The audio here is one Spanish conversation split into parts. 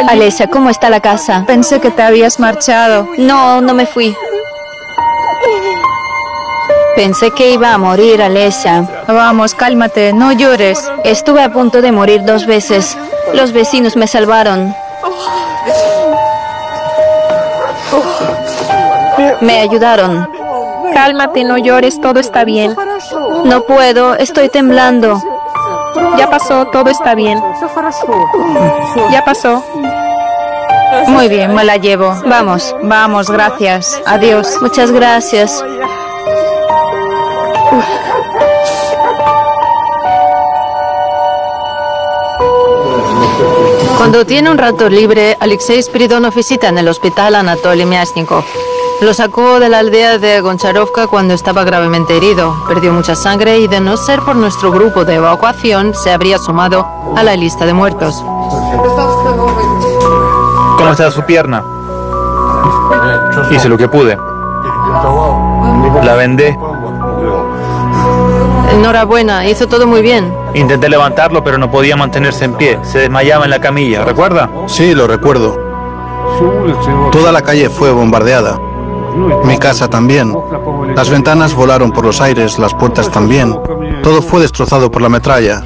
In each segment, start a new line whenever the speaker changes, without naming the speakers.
Alesia, ¿cómo está la casa?
Pensé que te habías marchado.
No, no me fui. Pensé que iba a morir, Alesia.
Vamos, cálmate, no llores.
Estuve a punto de morir 2 veces. Los vecinos me salvaron. Me ayudaron.
Cálmate, no llores, todo está bien.
No puedo, estoy temblando.
Ya pasó, todo está bien. Ya pasó. Muy bien, me la llevo.
Vamos.
Vamos, gracias. Adiós.
Muchas gracias. Cuando tiene un rato libre, Alexei Spiridonov visita en el hospital a Anatoly Myasnikov. Lo sacó de la aldea de Goncharovka cuando estaba gravemente herido. Perdió mucha sangre y, de no ser por nuestro grupo de evacuación, se habría sumado a la lista de muertos.
¿Cómo está su pierna? Hice lo que pude. La vendé.
Enhorabuena, hizo todo muy bien.
Intenté levantarlo, pero no podía mantenerse en pie. Se desmayaba en la camilla, ¿recuerda?
Sí, lo recuerdo. Toda la calle fue bombardeada. Mi casa también. Las ventanas volaron por los aires, las puertas también. Todo fue destrozado por la metralla.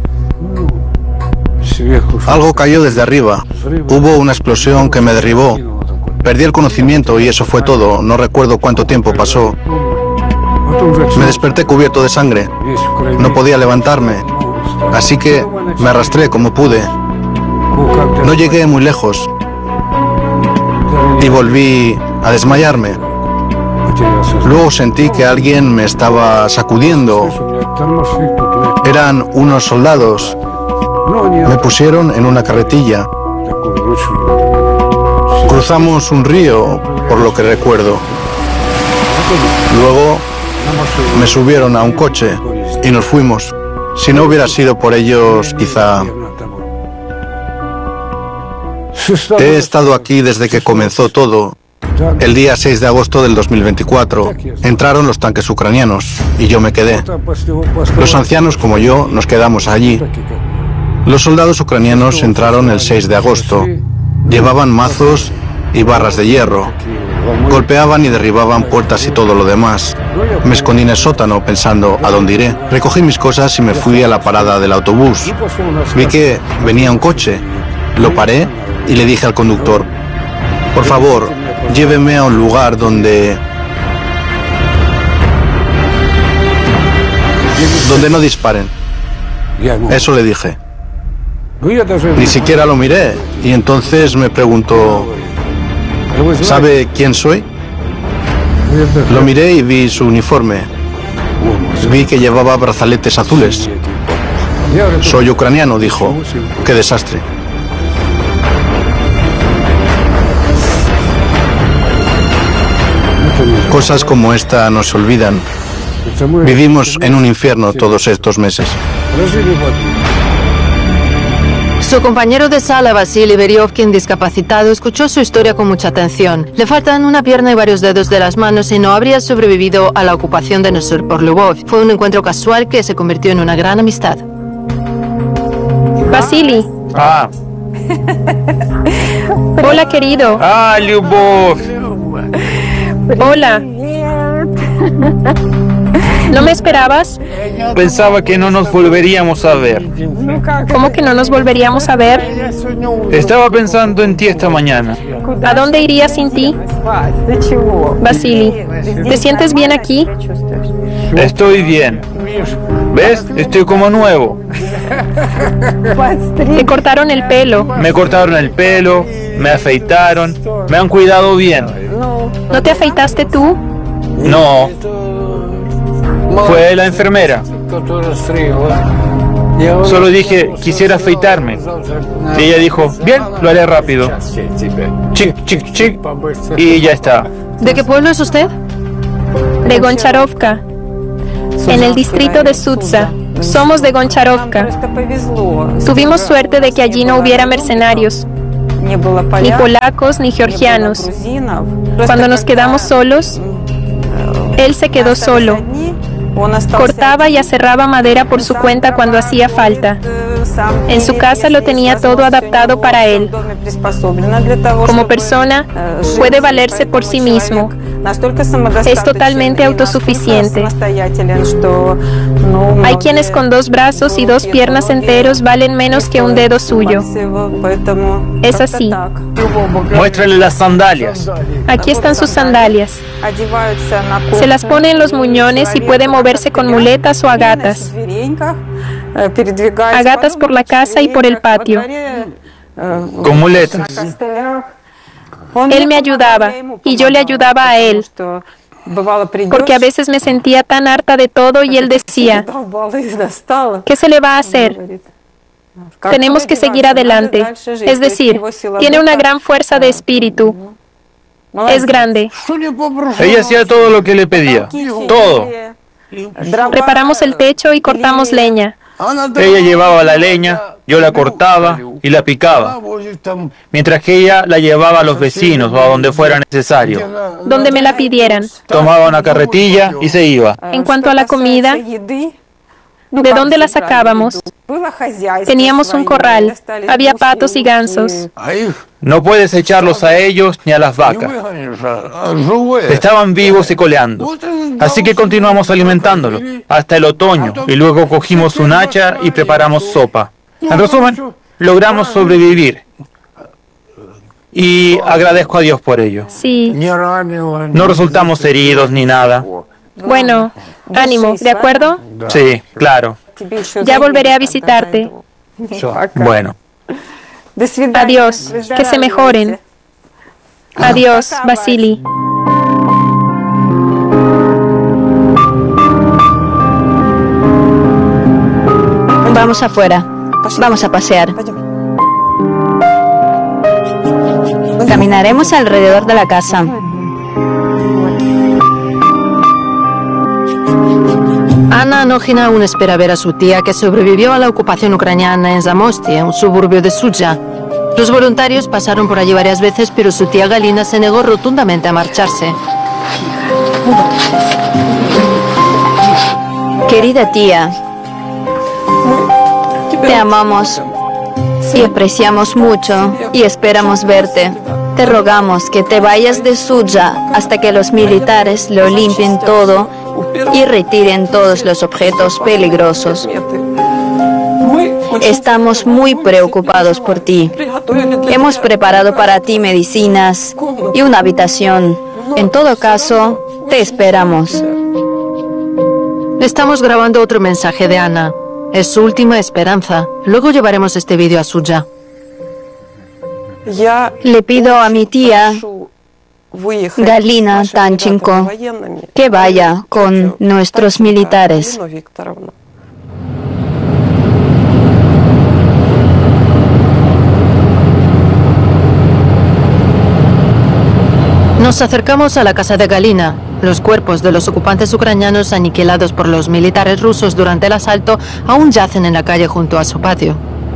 Algo cayó desde arriba. Hubo una explosión que me derribó. Perdí el conocimiento y eso fue todo. No recuerdo cuánto tiempo pasó. Me desperté cubierto de sangre. No podía levantarme. Así que me arrastré como pude. No llegué muy lejos. Y volví a desmayarme. Luego sentí que alguien me estaba sacudiendo. Eran unos soldados. Me pusieron en una carretilla. Cruzamos un río, por lo que recuerdo. Luego me subieron a un coche y nos fuimos. Si no hubiera sido por ellos, quizá... He estado aquí desde que comenzó todo. El día 6 de agosto del 2024 entraron los tanques ucranianos y yo me quedé. Los ancianos como yo nos quedamos allí. Los soldados ucranianos entraron el 6 de agosto. Llevaban mazos y barras de hierro. Golpeaban y derribaban puertas y todo lo demás. Me escondí en el sótano pensando ¿a dónde iré? Recogí mis cosas y me fui a la parada del autobús. Vi que venía un coche. Lo paré y le dije al conductor, por favor, lléveme a un lugar donde no disparen. Eso le dije. Ni siquiera lo miré y entonces me preguntó, ¿sabe quién soy? Lo miré y vi su uniforme. Vi que llevaba brazaletes azules. Soy ucraniano, dijo. Qué desastre. Cosas como esta no se olvidan. Vivimos en un infierno todos estos meses.
Su compañero de sala, Vasily Beriovkin, discapacitado, escuchó su historia con mucha atención. Le faltan una pierna y varios dedos de las manos y no habría sobrevivido a la ocupación de Nosor por Lvov. Fue un encuentro casual que se convirtió en una gran amistad.
Vasily.
Ah.
Hola, querido.
Ah, Lyubov.
Hola. ¿No me esperabas?
Pensaba que no nos volveríamos a ver.
¿Cómo que no nos volveríamos a ver?
Estaba pensando en ti esta mañana.
¿A dónde iría sin ti? Vasily, ¿te sientes bien aquí?
Estoy bien. ¿Ves? Estoy como nuevo.
Te cortaron el pelo.
Me cortaron el pelo, me afeitaron, me han cuidado bien.
¿No te afeitaste tú?
No. Fue la enfermera. Solo dije, quisiera afeitarme. Y ella dijo, bien, lo haré rápido. Chic, chic, chic. Y ya está.
¿De qué pueblo es usted?
De Goncharovka, en el distrito de Sudza. Somos de Goncharovka. Tuvimos suerte de que allí no hubiera mercenarios, ni polacos ni georgianos. Cuando nos quedamos solos, él se quedó solo. Cortaba y aserraba madera por su cuenta cuando hacía falta. En su casa lo tenía todo adaptado para él. Como persona, puede valerse por sí mismo. Es totalmente autosuficiente. Hay quienes con 2 brazos y 2 piernas enteros valen menos que un dedo suyo. Es así.
Muéstrale las sandalias.
Aquí están sus sandalias. Se las pone en los muñones y puede moverse con muletas o a gatas. A gatas por la casa y por el patio.
Con muletas.
Él me ayudaba y yo le ayudaba a él, porque a veces me sentía tan harta de todo y él decía, ¿qué se le va a hacer? Tenemos que seguir adelante. Es decir, tiene una gran fuerza de espíritu. Es grande.
Ella hacía todo lo que le pedía. Todo.
Reparamos el techo y cortamos leña.
Ella llevaba la leña, yo la cortaba y la picaba, mientras que ella la llevaba a los vecinos o a donde fuera necesario.
Donde me la pidieran.
Tomaba una carretilla y se iba.
En cuanto a la comida, ¿de dónde la sacábamos? Teníamos un corral, había patos y gansos.
No puedes echarlos a ellos ni a las vacas. Estaban vivos y coleando. Así que continuamos alimentándolos hasta el otoño y luego cogimos un hacha y preparamos sopa. En resumen, logramos sobrevivir. Y agradezco a Dios por ello.
Sí.
No resultamos heridos ni nada.
Bueno, ánimo, ¿de acuerdo?
Sí, claro.
Ya volveré a visitarte.
Bueno.
Adiós, que se mejoren. Adiós, Vasily.
Vamos afuera. Vamos a pasear. Caminaremos alrededor de la casa.
Anna Anógina aún espera ver a su tía que sobrevivió a la ocupación ucraniana en Zamosti, un suburbio de Sudzha. Los voluntarios pasaron por allí varias veces, pero su tía Galina se negó rotundamente a marcharse.
Querida tía, te amamos y apreciamos mucho y esperamos verte. Te rogamos que te vayas de Sudzha hasta que los militares lo limpien todo y retiren todos los objetos peligrosos. Estamos muy preocupados por ti. Hemos preparado para ti medicinas y una habitación. En todo caso, te esperamos.
Estamos grabando otro mensaje de Anna. Es su última esperanza. Luego llevaremos este vídeo a Sudzha.
Le pido a mi tía Galina Tanchenko que vaya con nuestros militares.
Nos acercamos a la casa de Galina. Los cuerpos de los ocupantes ucranianos aniquilados por los militares rusos durante el asalto aún yacen en la calle junto a su patio.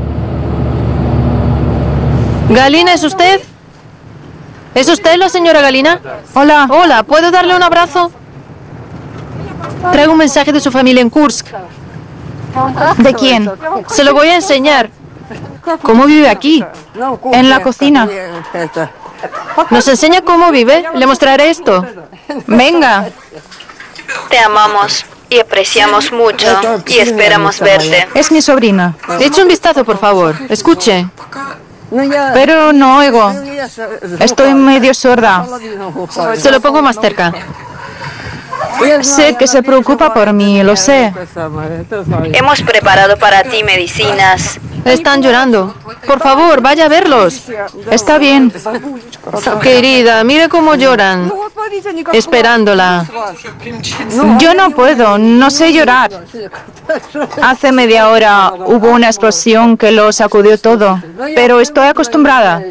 ¿Galina, es usted? ¿Es usted la señora Galina? Hola. Hola, ¿puedo darle un abrazo? Traigo un mensaje de su familia en Kursk.
¿De quién?
Se lo voy a enseñar. ¿Cómo vive aquí?
En la cocina.
¿Nos enseña cómo vive? Le mostraré esto.
Venga.
Te amamos y apreciamos mucho y esperamos verte.
Es mi sobrina.
Eche un vistazo, por favor. Escuche.
Pero no oigo. Estoy medio sorda.
Se lo pongo más cerca.
Sé que se preocupa por mí, lo sé.
Hemos preparado para ti medicinas.
Están llorando. Por favor, vaya a verlos.
Está bien.
Querida, mire cómo lloran. Esperándola.
Yo no puedo, no sé llorar. Hace media hora hubo una explosión que lo sacudió todo, pero estoy acostumbrada.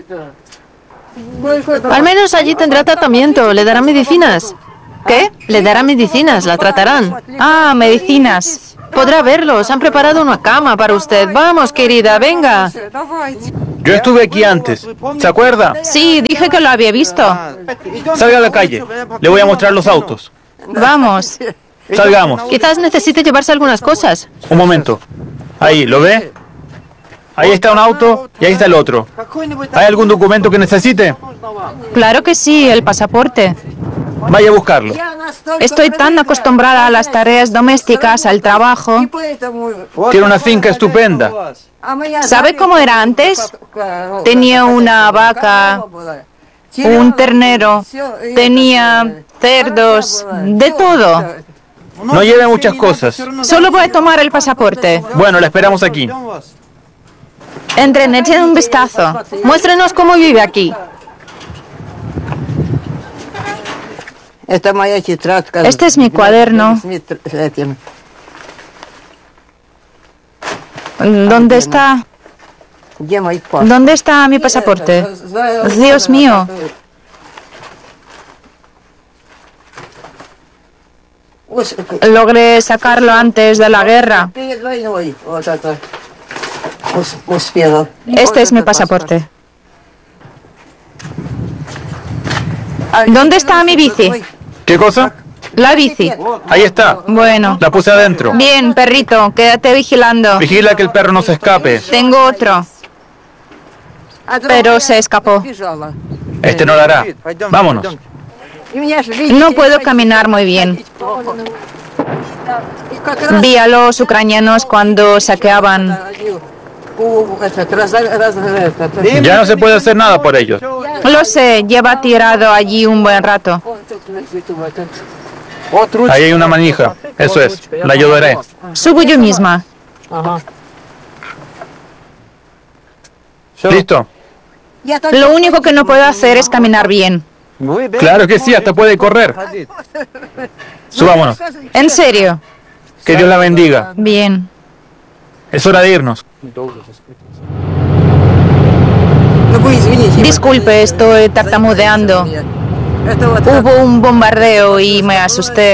Al menos allí tendrá tratamiento. Le darán medicinas.
¿Qué?
Le darán medicinas, la tratarán.
Ah, medicinas.
Podrá verlos. Han preparado una cama para usted. Vamos, querida, venga.
Yo estuve aquí antes. ¿Se acuerda?
Sí, dije que lo había visto.
Salga a la calle. Le voy a mostrar los autos.
Vamos.
Salgamos.
Quizás necesite llevarse algunas cosas.
Un momento. Ahí, ¿lo ve? Ahí está un auto y ahí está el otro. ¿Hay algún documento que necesite?
Claro que sí, el pasaporte.
Vaya a buscarlo.
Estoy tan acostumbrada a las tareas domésticas, al trabajo.
Tiene una finca estupenda.
¿Sabe cómo era antes? Tenía una vaca, un ternero, tenía cerdos, de todo.
No lleve muchas cosas.
Solo voy a tomar el pasaporte.
Bueno, la esperamos aquí.
Entren, echen un vistazo.
Muéstrenos cómo vive aquí.
Este es mi cuaderno. ¿Dónde está? ¿Dónde está mi pasaporte? Dios mío. Logré sacarlo antes de la guerra. Este es mi pasaporte. ¿Dónde está mi bici?
¿Qué cosa?
La bici.
Ahí está.
Bueno.
La puse adentro.
Bien, perrito, quédate vigilando.
Vigila que el perro no se escape.
Tengo otro, pero se escapó.
Este no lo hará. Vámonos.
No puedo caminar muy bien. Vi a los ucranianos cuando saqueaban.
Ya no se puede hacer nada por ellos.
Lo sé, lleva tirado allí un buen rato.
Ahí hay una manija. Eso es. La ayudaré.
Subo yo misma.
¿Listo?
Lo único que no puedo hacer es caminar bien.
Claro que sí, hasta puede correr. Subámonos.
¿En serio?
Que Dios la bendiga.
Bien.
Es hora de irnos.
Disculpe, estoy tartamudeando. Hubo un bombardeo y me asusté.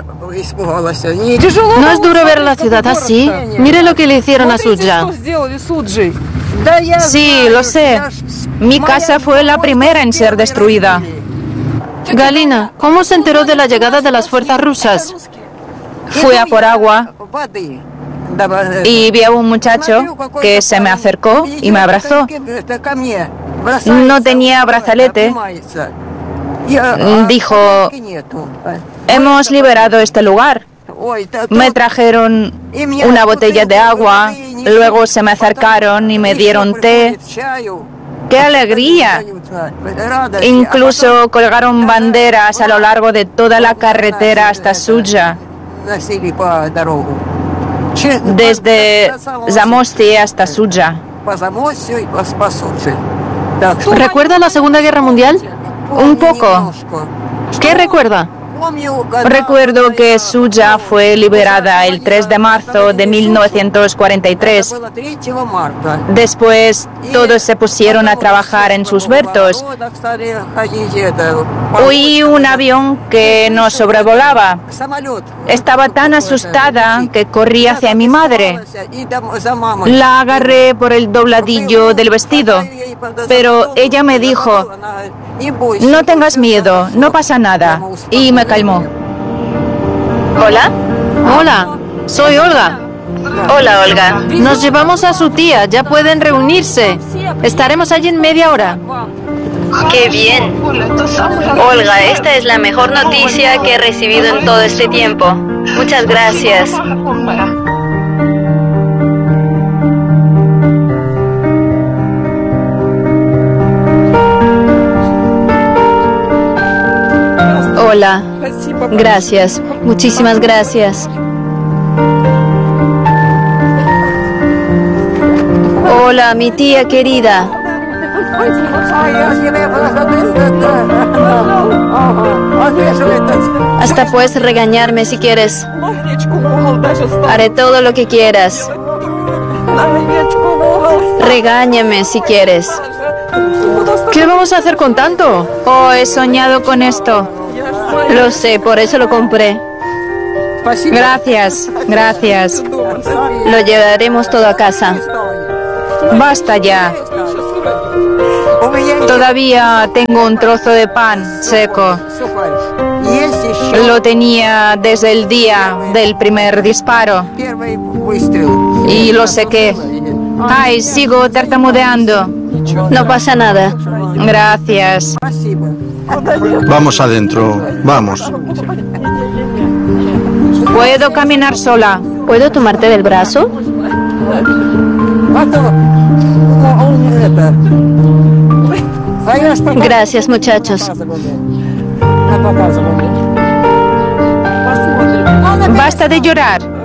¿No es duro ver la ciudad así? Mire lo que le hicieron a Sudzha.
Sí, lo sé. Mi casa fue la primera en ser destruida.
Galina, ¿cómo se enteró de la llegada de las fuerzas rusas?
Fui a por agua y vi a un muchacho que se me acercó y me abrazó. No tenía brazalete. Dijo, hemos liberado este lugar. Me trajeron una botella de agua, luego se me acercaron y me dieron té. ¡Qué alegría! Incluso colgaron banderas a lo largo de toda la carretera hasta Sudzha, desde Zamosti hasta Sudzha.
¿Recuerda la Segunda Guerra Mundial?
Un poco.
¿Qué recuerda?
Recuerdo que Sudzha fue liberada el 3 de marzo de 1943. Después todos se pusieron a trabajar en sus huertos. Oí un avión que nos sobrevolaba. Estaba tan asustada que corrí hacia mi madre. La agarré por el dobladillo del vestido, pero ella me dijo, no tengas miedo, no pasa nada, y me calmó. ¿Hola?
Hola, soy Olga.
Hola, Olga.
Nos llevamos a su tía, ya pueden reunirse. Estaremos allí en media hora.
¡Qué bien! Olga, esta es la mejor noticia que he recibido en todo este tiempo. Muchas gracias. Hola. Gracias. Muchísimas gracias. Hola, mi tía querida. Hasta puedes regañarme si quieres. Haré todo lo que quieras. Regáñame si quieres.
¿Qué vamos a hacer con tanto?
Oh, he soñado con esto.
Lo sé, por eso lo compré.
Gracias, gracias.
Lo llevaremos todo a casa.
Basta ya. Todavía tengo un trozo de pan seco. Lo tenía desde el día del primer disparo y lo sequé. Ay, sigo tartamudeando.
No pasa nada.
Gracias.
Vamos adentro, vamos.
Puedo caminar sola.
¿Puedo tomarte del brazo? Gracias, muchachos.
Basta de llorar.